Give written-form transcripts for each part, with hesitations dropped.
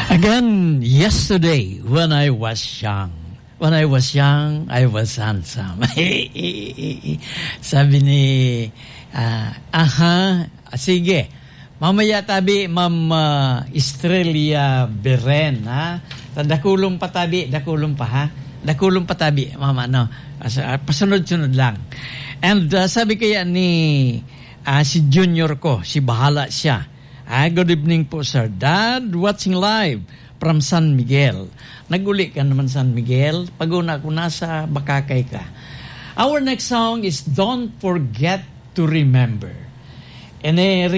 Again, yesterday, when I was young, I was handsome. Sabi ni, sige. Mamaya tabi, Ma'am Estrella Beren, ha? Dakulong pa tabi, dakulong pa, ha? Dakulong pa tabi, Mama, no? Pasunod-sunod lang. And sabi kaya ni si junior ko, si bahala siya. Good evening po, sir. Dad, watching live from San Miguel. Naguli ka naman, San Miguel. Pag-una ko nasa Bakakay ka. Our next song is Don't Forget to Remember. And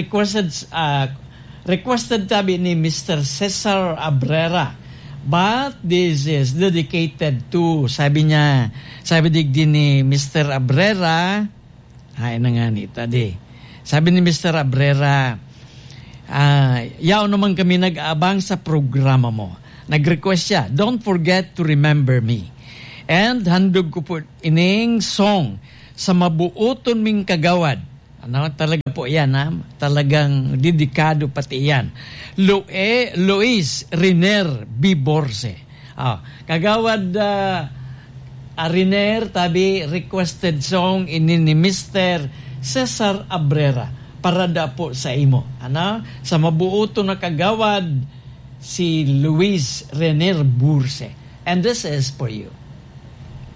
requested tabi ni Mr. Cesar Abrera. But this is dedicated to, sabi digdi ni Mr. Abrera, ay na nga ni tadi. Sabi ni Mr. Abrera, yaw naman kami nag-aabang sa programa mo. Nag-request siya, don't forget to remember me. And handog ko po ining song sa mabuoton ming kagawad. Ano, talaga po yan, ha? Talagang dedikado pati yan. Luis Riner Biborse. Kagawad Riner, tabi requested song ini ni Mr. Cesar Abrera para da po sa imo. Ano? Sa mabuoton na kagawad si Luis Riner Burse. And this is for you.